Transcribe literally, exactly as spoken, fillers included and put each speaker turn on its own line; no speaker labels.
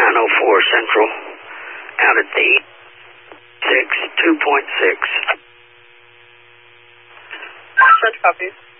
nine oh four Central, out at the six, two point six.
Such copies.